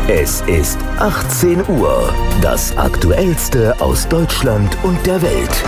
Es ist 18 Uhr. Das Aktuellste aus Deutschland und der Welt.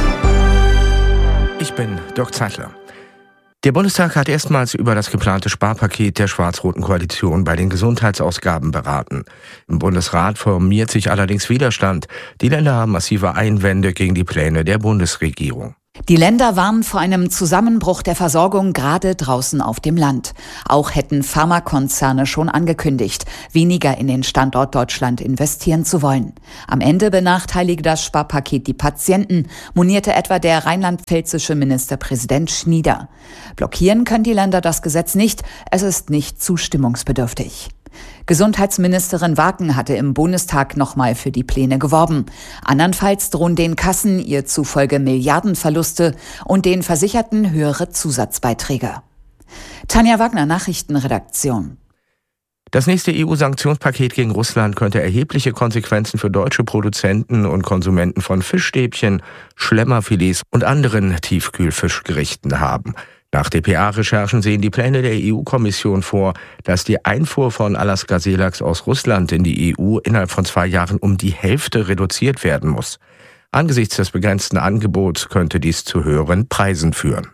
Ich bin Dirk Zeitler. Der Bundestag hat erstmals über das geplante Sparpaket der schwarz-roten Koalition bei den Gesundheitsausgaben beraten. Im Bundesrat formiert sich allerdings Widerstand. Die Länder haben massive Einwände gegen die Pläne der Bundesregierung. Die Länder warnen vor einem Zusammenbruch der Versorgung gerade draußen auf dem Land. Auch hätten Pharmakonzerne schon angekündigt, weniger in den Standort Deutschland investieren zu wollen. Am Ende benachteilige das Sparpaket die Patienten, monierte etwa der rheinland-pfälzische Ministerpräsident Schnieder. Blockieren können die Länder das Gesetz nicht, es ist nicht zustimmungsbedürftig. Gesundheitsministerin Waken hatte im Bundestag nochmal für die Pläne geworben. Andernfalls drohen den Kassen ihr zufolge Milliardenverluste und den Versicherten höhere Zusatzbeiträge. Tanja Wagner, Nachrichtenredaktion. Das nächste EU-Sanktionspaket gegen Russland könnte erhebliche Konsequenzen für deutsche Produzenten und Konsumenten von Fischstäbchen, Schlemmerfilets und anderen Tiefkühlfischgerichten haben. Nach dpa-Recherchen sehen die Pläne der EU-Kommission vor, dass die Einfuhr von Alaska-Seelachs aus Russland in die EU innerhalb von 2 Jahren um die Hälfte reduziert werden muss. Angesichts des begrenzten Angebots könnte dies zu höheren Preisen führen.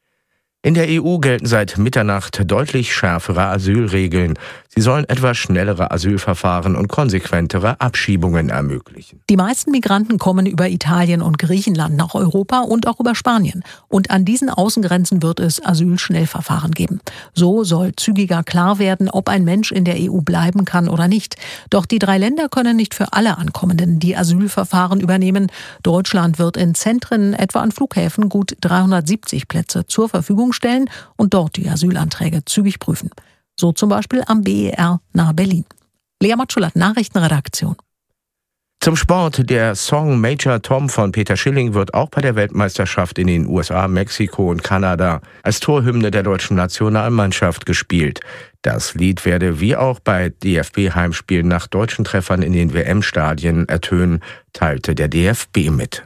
In der EU gelten seit Mitternacht deutlich schärfere Asylregeln. Sie sollen etwas schnellere Asylverfahren und konsequentere Abschiebungen ermöglichen. Die meisten Migranten kommen über Italien und Griechenland nach Europa und auch über Spanien. Und an diesen Außengrenzen wird es Asylschnellverfahren geben. So soll zügiger klar werden, ob ein Mensch in der EU bleiben kann oder nicht. Doch die 3 Länder können nicht für alle Ankommenden die Asylverfahren übernehmen. Deutschland wird in Zentren, etwa an Flughäfen, gut 370 Plätze zur Verfügung stellen und dort die Asylanträge zügig prüfen. So zum Beispiel am BER nahe Berlin. Lea Matschulat, Nachrichtenredaktion. Zum Sport. Der Song Major Tom von Peter Schilling wird auch bei der Weltmeisterschaft in den USA, Mexiko und Kanada als Torhymne der deutschen Nationalmannschaft gespielt. Das Lied werde wie auch bei DFB-Heimspielen nach deutschen Treffern in den WM-Stadien ertönen, teilte der DFB mit.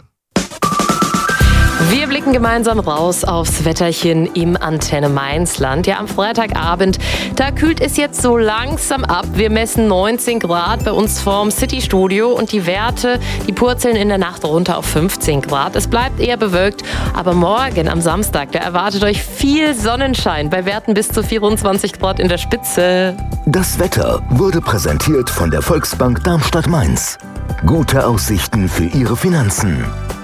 Wir blicken gemeinsam raus aufs Wetterchen im Antenne Mainz-Land. Ja, am Freitagabend, da kühlt es jetzt so langsam ab. Wir messen 19 Grad bei uns vorm City-Studio und die Werte, die purzeln in der Nacht runter auf 15 Grad. Es bleibt eher bewölkt, aber morgen am Samstag, da erwartet euch viel Sonnenschein bei Werten bis zu 24 Grad in der Spitze. Das Wetter wurde präsentiert von der Volksbank Darmstadt-Mainz. Gute Aussichten für Ihre Finanzen.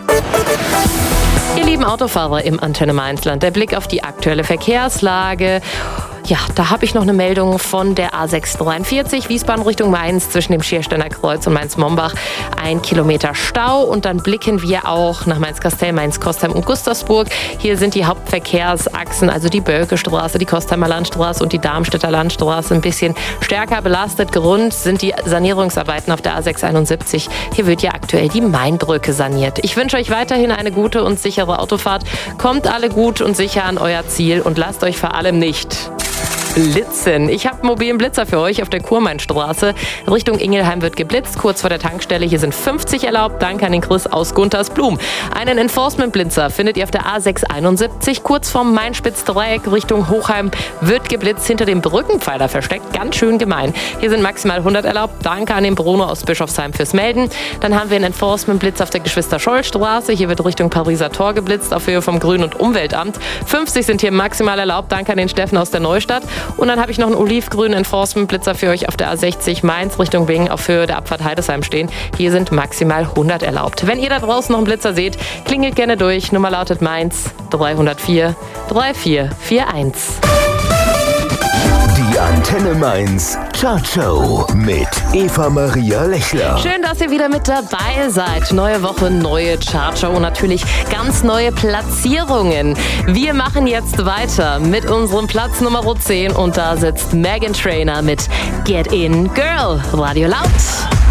Ihr lieben Autofahrer im Antenne Mainz-Land, der Blick auf die aktuelle Verkehrslage. Ja, da habe ich noch eine Meldung von der A643, Wiesbaden Richtung Mainz, zwischen dem Schiersteiner Kreuz und Mainz-Mombach. 1 Kilometer Stau und dann blicken wir auch nach Mainz-Kastell, Mainz-Kostheim und Gustavsburg. Hier sind die Hauptverkehrsachsen, also die Bölke-Straße, die Kostheimer Landstraße und die Darmstädter Landstraße ein bisschen stärker belastet. Grund sind die Sanierungsarbeiten auf der A671. Hier wird ja aktuell die Mainbrücke saniert. Ich wünsche euch weiterhin eine gute und sichere Autofahrt. Kommt alle gut und sicher an euer Ziel und lasst euch vor allem nicht blitzen. Ich habe einen mobilen Blitzer für euch auf der Kurmainstraße. Richtung Ingelheim wird geblitzt, kurz vor der Tankstelle. Hier sind 50 erlaubt. Danke an den Chris aus Guntersblum. Einen Enforcement-Blitzer findet ihr auf der A671, kurz vorm Mainspitz-Dreieck Richtung Hochheim wird geblitzt, hinter dem Brückenpfeiler versteckt. Ganz schön gemein. Hier sind maximal 100 erlaubt. Danke an den Bruno aus Bischofsheim fürs Melden. Dann haben wir einen Enforcement-Blitz auf der Geschwister-Scholl-Straße. Hier wird Richtung Pariser Tor geblitzt, auf Höhe vom Grün- und Umweltamt. 50 sind hier maximal erlaubt. Danke an den Steffen aus der Neustadt. Und dann habe ich noch einen olivgrünen Enforcement-Blitzer für euch auf der A60 Mainz Richtung Bingen auf Höhe der Abfahrt Heidesheim stehen. Hier sind maximal 100 erlaubt. Wenn ihr da draußen noch einen Blitzer seht, klingelt gerne durch. Nummer lautet Mainz 304 3441. Die Antenne Mainz Chartshow mit Eva-Maria Lechler. Schön, dass ihr wieder mit dabei seid. Neue Woche, neue Chartshow und natürlich ganz neue Platzierungen. Wir machen jetzt weiter mit unserem Platz Nummer 10 und da sitzt Meghan Trainor mit Get In Girl. Radio laut.